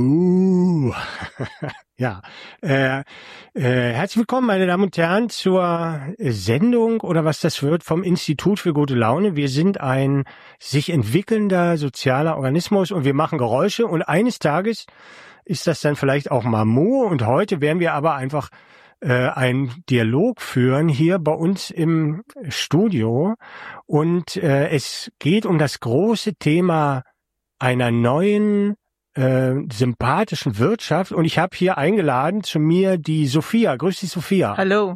Ja, herzlich willkommen, meine Damen und Herren, zur Sendung oder was das wird vom Institut für gute Laune. Wir sind ein sich entwickelnder sozialer Organismus und wir machen Geräusche und eines Tages ist das dann vielleicht auch Mamu und heute werden wir aber einfach einen Dialog führen hier bei uns im Studio und es geht um das große Thema einer neuen sympathischen Wirtschaft und ich habe hier eingeladen zu mir die Sophia. Grüß dich, Sophia. Hallo.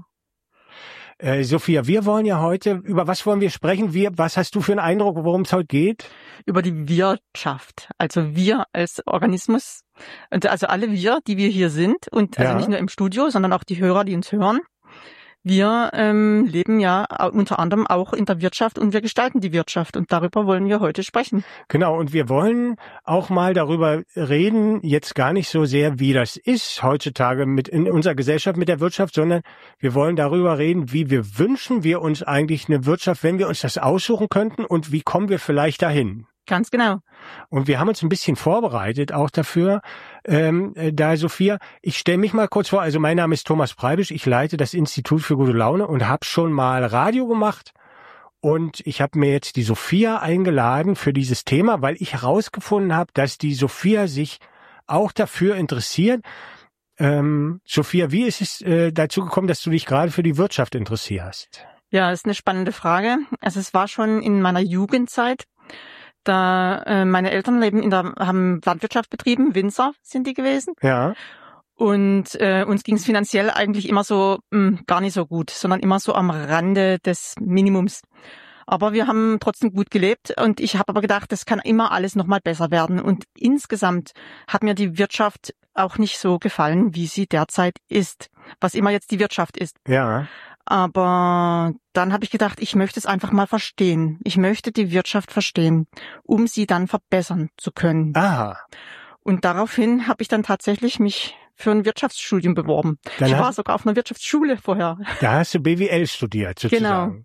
Sophia, wir wollen ja heute, über was wollen wir sprechen? Was hast du für einen Eindruck, worum es heute geht? Über die Wirtschaft. Also wir als Organismus, also alle wir, die wir hier sind und also nicht nur im Studio, sondern auch die Hörer, die uns hören. Wir leben ja unter anderem auch in der Wirtschaft und wir gestalten die Wirtschaft und darüber wollen wir heute sprechen. Genau, und wir wollen auch mal darüber reden, jetzt gar nicht so sehr, wie das ist heutzutage in unserer Gesellschaft mit der Wirtschaft, sondern wir wollen darüber reden, wie wünschen wir uns eigentlich eine Wirtschaft, wenn wir uns das aussuchen könnten und wie kommen wir vielleicht dahin. Ganz genau. Und wir haben uns ein bisschen vorbereitet auch dafür. Sophia, ich stelle mich mal kurz vor. Also mein Name ist Thomas Preibisch. Ich leite das Institut für gute Laune und habe schon mal Radio gemacht. Und ich habe mir jetzt die Sophia eingeladen für dieses Thema, weil ich herausgefunden habe, dass die Sophia sich auch dafür interessiert. Sophia, wie ist es dazu gekommen, dass du dich gerade für die Wirtschaft interessierst? Ja, das ist eine spannende Frage. Also es war schon in meiner Jugendzeit. Da meine Eltern haben Landwirtschaft betrieben, Winzer sind die gewesen. Ja. Und uns ging es finanziell eigentlich immer so gar nicht so gut, sondern immer so am Rande des Minimums. Aber wir haben trotzdem gut gelebt und ich habe aber gedacht, das kann immer alles noch mal besser werden. Und insgesamt hat mir die Wirtschaft auch nicht so gefallen, wie sie derzeit ist, was immer jetzt die Wirtschaft ist. Ja. Aber dann habe ich gedacht, ich möchte es einfach mal verstehen. Ich möchte die Wirtschaft verstehen, um sie dann verbessern zu können. Aha. Und daraufhin habe ich dann tatsächlich mich für ein Wirtschaftsstudium beworben. Ich war sogar auf einer Wirtschaftsschule vorher. Da hast du BWL studiert, sozusagen. Genau.